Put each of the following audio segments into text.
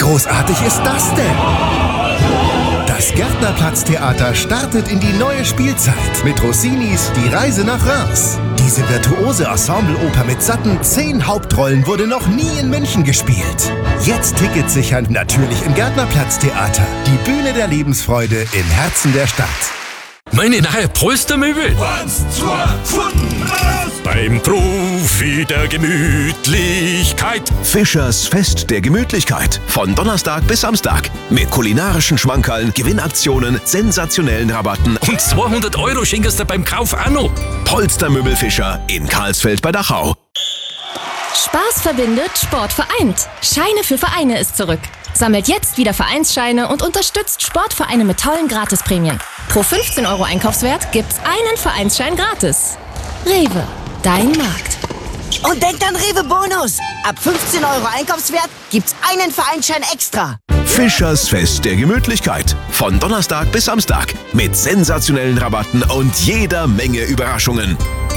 großartig ist das denn? Das Gärtnerplatz-Theater startet in die neue Spielzeit mit Rossinis Die Reise nach Reims. Diese virtuose Ensembleoper mit satten 10 Hauptrollen wurde noch nie in München gespielt. Jetzt Tickets sichern, natürlich im Gärtnerplatz-Theater. Die Bühne der Lebensfreude im Herzen der Stadt. Meine neue Polstermöbel. 1, 2, gefunden, raus! Beim Profi der Gemütlichkeit. Fischers Fest der Gemütlichkeit. Von Donnerstag bis Samstag. Mit kulinarischen Schmankerln, Gewinnaktionen, sensationellen Rabatten. Und 200 € schenkst du beim Kauf auch noch. Polstermöbel Fischer in Karlsfeld bei Dachau. Spaß verbindet, Sport vereint. Scheine für Vereine ist zurück. Sammelt jetzt wieder Vereinsscheine und unterstützt Sportvereine mit tollen Gratisprämien. Pro 15 € Einkaufswert gibt's einen Vereinsschein gratis. Rewe, dein Markt. Und denkt an Rewe Bonus. Ab 15 € Einkaufswert gibt's einen Vereinsschein extra. Fischers Fest der Gemütlichkeit. Von Donnerstag bis Samstag. Mit sensationellen Rabatten und jeder Menge Überraschungen.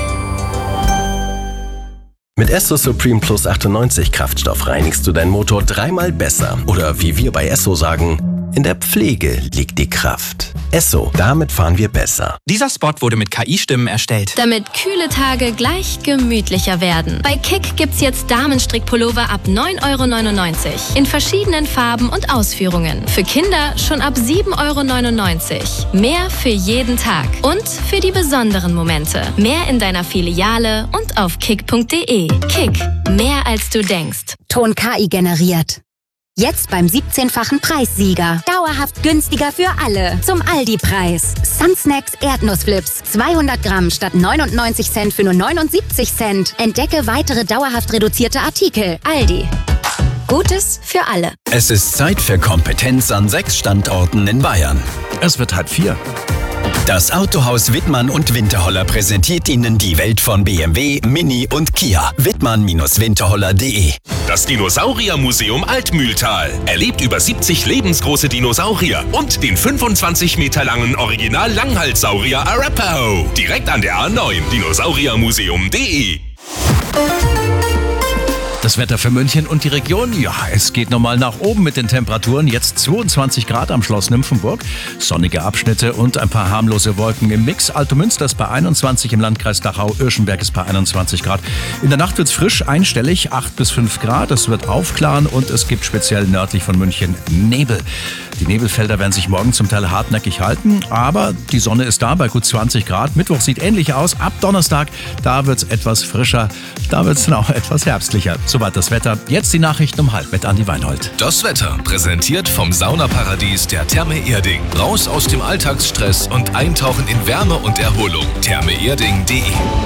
Mit Esso Supreme Plus 98 Kraftstoff reinigst du deinen Motor 3-mal besser. Oder wie wir bei Esso sagen, in der Pflege liegt die Kraft. Esso, damit fahren wir besser. Dieser Spot wurde mit KI-Stimmen erstellt. Damit kühle Tage gleich gemütlicher werden. Bei Kick gibt's jetzt Damenstrickpullover ab 9,99 € in verschiedenen Farben und Ausführungen. Für Kinder schon ab 7,99 €. Mehr für jeden Tag und für die besonderen Momente. Mehr in deiner Filiale und auf kick.de. Kick, mehr als du denkst. Ton KI generiert. Jetzt beim 17-fachen Preissieger. Dauerhaft günstiger für alle. Zum Aldi-Preis. Sunsnacks Erdnussflips. 200 Gramm statt 99 Cent für nur 79 Cent. Entdecke weitere dauerhaft reduzierte Artikel. Aldi. Gutes für alle. Es ist Zeit für Kompetenz an 6 Standorten in Bayern. Es wird 3:30. Das Autohaus Wittmann und Winterholler präsentiert Ihnen die Welt von BMW, Mini und Kia. Wittmann-winterholler.de. Das Dinosauriermuseum Altmühltal erlebt über 70 lebensgroße Dinosaurier und den 25 Meter langen Original-Langhalssaurier Arapaho. Direkt an der A9, dinosauriermuseum.de. Das Wetter für München und die Region, ja, es geht nochmal nach oben mit den Temperaturen. Jetzt 22 Grad am Schloss Nymphenburg, sonnige Abschnitte und ein paar harmlose Wolken im Mix. Altomünster ist bei 21, im Landkreis Dachau-Irschenberg ist bei 21 Grad. In der Nacht wird es frisch, einstellig, 8 bis 5 Grad. Es wird aufklaren und es gibt speziell nördlich von München Nebel. Die Nebelfelder werden sich morgen zum Teil hartnäckig halten, aber die Sonne ist da bei gut 20 Grad. Mittwoch sieht ähnlich aus. Ab Donnerstag, da wird es etwas frischer, da wird es dann auch etwas herbstlicher. Soweit das Wetter. Jetzt die Nachrichten um 12 mit Andi Weinhold. Das Wetter präsentiert vom Saunaparadies der Therme Erding. Raus aus dem Alltagsstress und eintauchen in Wärme und Erholung. thermeerding.de.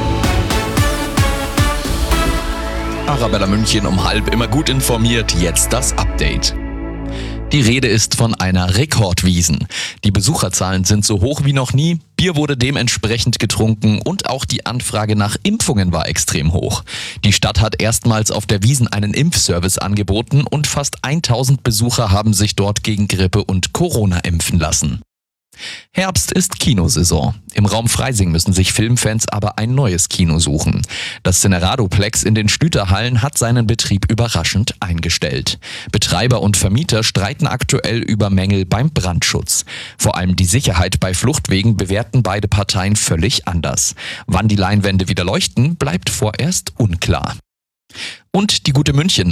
Arabella München um 12 immer gut informiert. Jetzt das Update. Die Rede ist von einer Rekordwiesn. Die Besucherzahlen sind so hoch wie noch nie, Bier wurde dementsprechend getrunken und auch die Anfrage nach Impfungen war extrem hoch. Die Stadt hat erstmals auf der Wiesn einen Impfservice angeboten und fast 1000 Besucher haben sich dort gegen Grippe und Corona impfen lassen. Herbst ist Kinosaison. Im Raum Freising müssen sich Filmfans aber ein neues Kino suchen. Das Cinerado-Plex in den Stüterhallen hat seinen Betrieb überraschend eingestellt. Betreiber und Vermieter streiten aktuell über Mängel beim Brandschutz. Vor allem die Sicherheit bei Fluchtwegen bewerten beide Parteien völlig anders. Wann die Leinwände wieder leuchten, bleibt vorerst unklar. Und die gute München